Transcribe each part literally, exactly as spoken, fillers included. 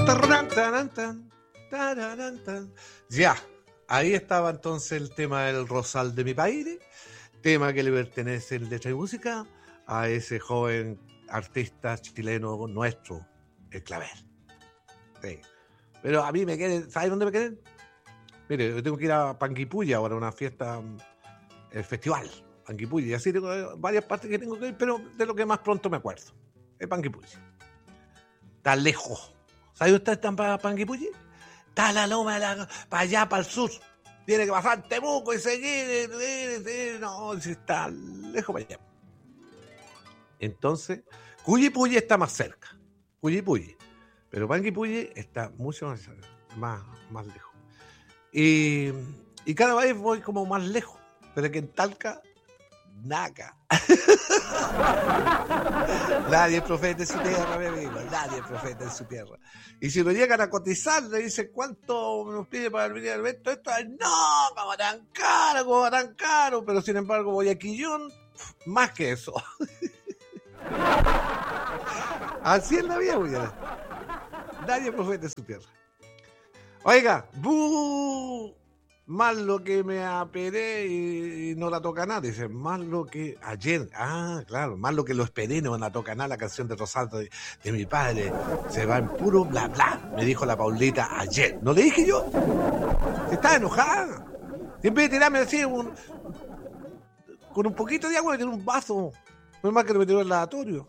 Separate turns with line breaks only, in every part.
Tarán, tarán, tan, tararán, tan. Ya, ahí estaba entonces el tema del Rosal de mi país, tema que le pertenece en letra y música a ese joven artista chileno nuestro, el Clavel. Sí. Pero a mí me quieren, ¿sabes dónde me quieren? Mire, yo tengo que ir a Panguipulli ahora, a una fiesta, el festival, Panguipulli, y así tengo varias partes que tengo que ir, pero de lo que más pronto me acuerdo, es Panguipulli. Está lejos. ¿Sabes usted están para Panguipulli? Está la loma para allá, para el sur. Tiene que pasar Temuco y seguir. No, está lejos para allá. Entonces, Cuyipulli está más cerca. Cuyipulli. Pero Panguipulli está mucho más, más, más lejos. Y, y cada vez voy como más lejos. Pero que en Talca, naca. Nadie es profeta en su tierra, mi amigo. Nadie es profeta en su tierra. Y si me llegan a cotizar, le dicen cuánto nos pide para venir al evento. Esto es, no, como tan caro, como tan caro. Pero sin embargo, voy a Quillón, más que eso. Así es la vida, güey. Nadie es profeta en su tierra. Oiga, ¡bú! Más lo que me aperé y, y no la toca nada. Dice, más lo que ayer. Ah, claro, más lo que lo esperé, no la toca nada. La canción de Rosaldo de, de mi padre se va en puro bla bla. Me dijo la Paulita ayer. ¿No le dije yo? Se está enojada. Siempre de tirarme así un, con un poquito de agua, me tiró un vaso. No es más que me tiró el lavatorio.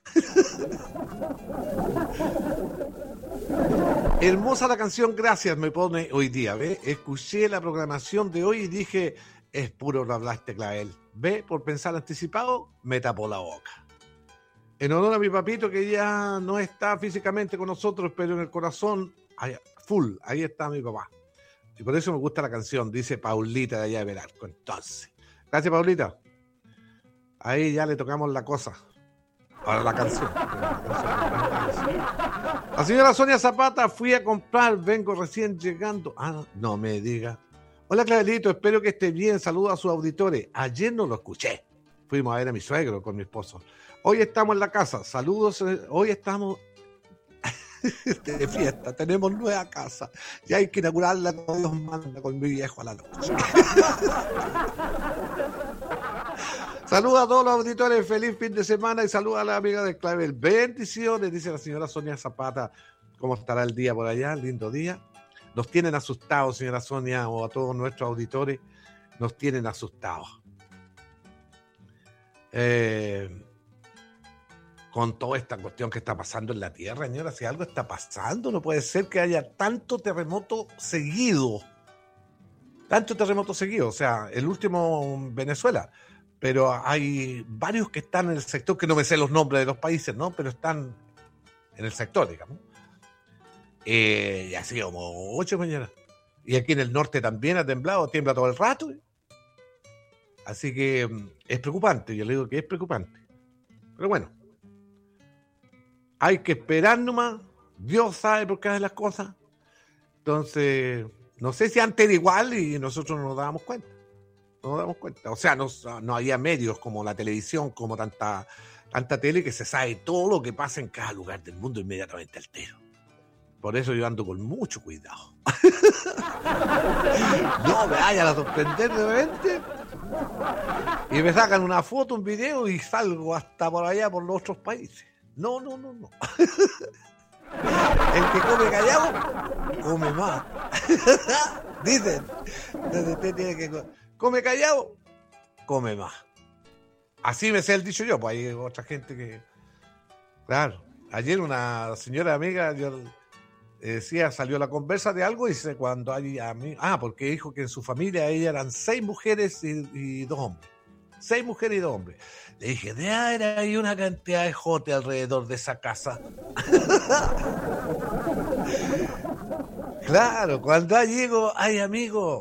Hermosa la canción, gracias, me pone hoy día, ¿ve? Escuché la programación de hoy y dije, es puro bla bla este Clavel. ¿Ve? Por pensar anticipado, me tapó la boca. En honor a mi papito que ya no está físicamente con nosotros, pero en el corazón, ahí, full, ahí está mi papá. Y por eso me gusta la canción, dice Paulita de allá de Velarco. Entonces, gracias Paulita. Ahí ya le tocamos la cosa. Ahora la canción. La señora Sonia Zapata, fui a comprar, vengo recién llegando. Ah, no me diga. Hola Clavelito, espero que esté bien. Saludos a sus auditores. Ayer no lo escuché. Fuimos a ver a mi suegro con mi esposo. Hoy estamos en la casa. Saludos. Hoy estamos de fiesta. Tenemos nueva casa. Y hay que inaugurarla como Dios manda con mi viejo a la noche. Saludos a todos los auditores, feliz fin de semana y saludos a la amiga de Clavel. Bendiciones, dice la señora Sonia Zapata. ¿Cómo estará el día por allá? Lindo día. Nos tienen asustados, señora Sonia, o a todos nuestros auditores, nos tienen asustados. Eh, con toda esta cuestión que está pasando en la Tierra, señora, si algo está pasando, no puede ser que haya tanto terremoto seguido. Tanto terremoto seguido, o sea, el último en Venezuela. Pero hay varios que están en el sector, que no me sé los nombres de los países, ¿no? Pero están en el sector, digamos. Eh, y así como ocho mañana. Y aquí en el norte también ha temblado, tiembla todo el rato. ¿eh? Así que es preocupante, yo le digo que es preocupante. Pero bueno, hay que esperar nomás. Dios sabe por qué hace las cosas. Entonces, no sé si antes era igual y nosotros no nos dábamos cuenta. No nos damos cuenta. O sea, no, no había medios como la televisión, como tanta, tanta tele que se sabe todo lo que pasa en cada lugar del mundo inmediatamente altero. Por eso yo ando con mucho cuidado. No me vayan a sorprender de repente. Y me sacan una foto, un video y salgo hasta por allá, por los otros países. No, no, no, no. El que come callado, come más. Dicen. Entonces usted tiene que... Come callado, come más. Así me sé el dicho yo, pues hay otra gente que... Claro, ayer una señora amiga yo decía, salió a la conversa de algo y dice cuando hay a mí... Ah, porque dijo que en su familia ella eran seis mujeres y, y dos hombres. Seis mujeres y dos hombres. Le dije, de ahí hay una cantidad de jote alrededor de esa casa. Claro, cuando llego hay amigos.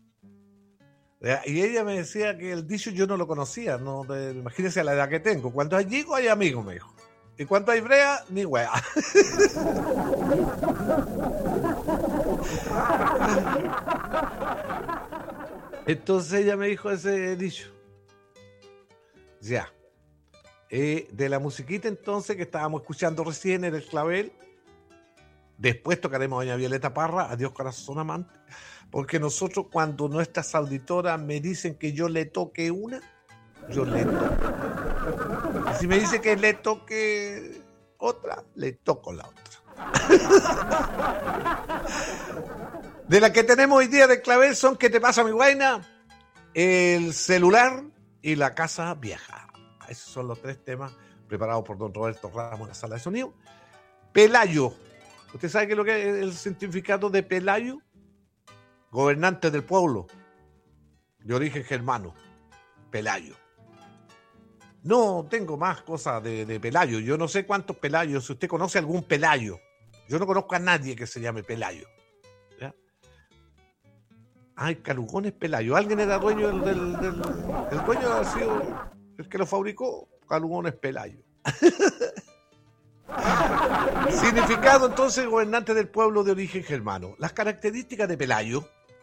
Y ella me decía que el dicho yo no lo conocía, no, de, imagínense a la edad que tengo. Cuando hay llego hay amigos, me dijo. Y cuando hay brea, ni wea. Entonces ella me dijo ese dicho. Ya. Eh, de la musiquita entonces que estábamos escuchando recién en el Clavel, Después tocaremos a doña Violeta Parra, Adiós Corazón Amante, porque nosotros cuando nuestras auditoras me dicen que yo le toque una, yo le toco. Y si me dice que le toque otra, le toco la otra. De la que tenemos hoy día de clavel son ¿Qué te pasa, mi guaina?, el celular y la casa vieja. Esos son los tres temas preparados por don Roberto Ramos en la sala de sonido. Pelayo. ¿Usted sabe qué es lo que es el significado de Pelayo? Gobernante del pueblo, de origen germano. Pelayo. No tengo más cosas de, de Pelayo. Yo no sé cuántos Pelayos. Si usted conoce algún Pelayo. Yo no conozco a nadie que se llame Pelayo. ¿Ya? Ay, Calugones Pelayo. Alguien era dueño del, del, del... El dueño ha sido el que lo fabricó. Calugones Pelayo. Significado entonces, gobernante del pueblo de origen germano. Las características de Pelayo: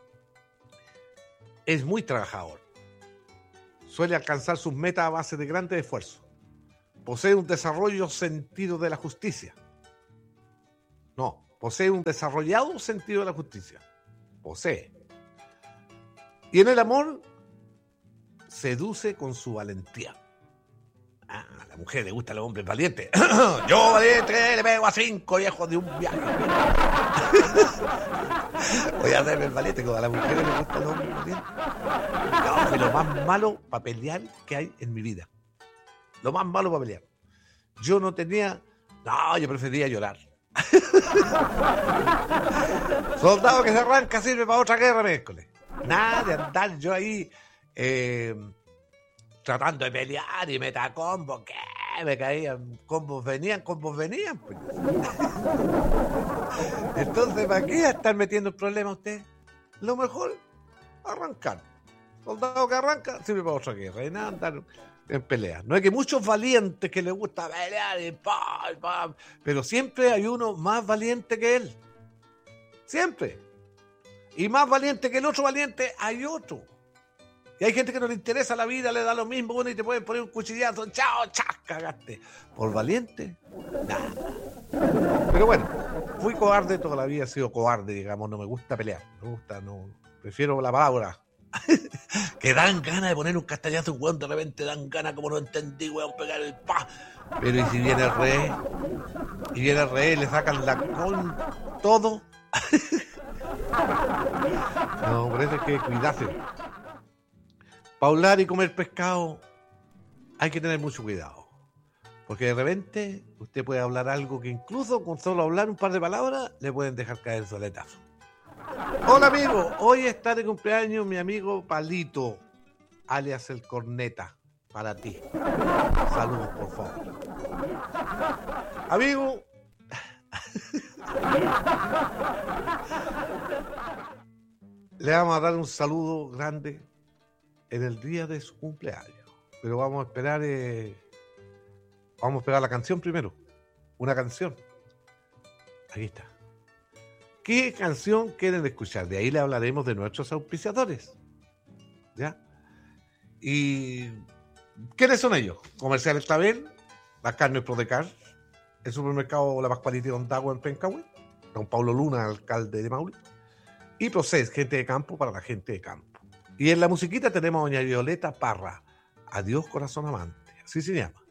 es muy trabajador. Suele alcanzar sus metas a base de grandes esfuerzos. Posee un desarrollo sentido de la justicia. No, posee un desarrollado sentido de la justicia. Posee. Y en el amor, seduce con su valentía. Ah, a la mujer le gusta a los hombres valientes. Yo valiente le pego a cinco viejos de un viaje. Voy a hacerme el valiente, como a las mujeres les gusta a los hombres valientes. No, es lo más malo para pelear que hay en mi vida. Lo más malo para pelear. Yo no tenía... No, yo prefería llorar. Soldado que se arranca sirve para otra guerra, miércoles. Nada de andar yo ahí... Eh, tratando de pelear y metacombos, ¿qué? Me caían, combos venían, combos venían. Pues. Entonces, ¿para qué estar metiendo el problema a usted? Lo mejor, arrancar. Soldado que arranca, sirve para otra guerra. Y nada, andar en pelea. No es que muchos valientes que les gusta pelear y pa, y pa, pero siempre hay uno más valiente que él. Siempre. Y más valiente que el otro valiente hay otro. Y hay gente que no le interesa la vida, le da lo mismo, bueno, y te pueden poner un cuchillazo, chao, chas, cagaste. Por valiente, nada. Pero bueno, fui cobarde toda la vida, he sido cobarde, digamos, no me gusta pelear, me gusta, no, prefiero la palabra. Que dan ganas de poner un castañazo, weón, de repente dan ganas, como no entendí, weón, pegar el pa. Pero y si viene el rey, y viene el rey, le sacan la con todo. No, por eso hay que cuidarse. Para hablar y comer pescado hay que tener mucho cuidado, porque de repente usted puede hablar algo que incluso con solo hablar un par de palabras le pueden dejar caer el soletazo. Hola amigo, hoy está de cumpleaños mi amigo Palito, alias el Corneta, para ti. Saludos, por favor. Amigo, le vamos a dar un saludo grande en el día de su cumpleaños, pero vamos a esperar eh, vamos a esperar la canción primero, una canción. Aquí está. ¿Qué canción quieren escuchar? De ahí le hablaremos de nuestros auspiciadores, ¿ya? Y ¿quiénes son ellos? Comerciales Clavel, las carnes Prodecar, el supermercado La Pascualita y Don Dago en Pencahue, don Pablo Luna, alcalde de Maule, y Proces, gente de campo para la gente de campo. Y en la musiquita tenemos a doña Violeta Parra, Adiós Corazón Amante, así se llama.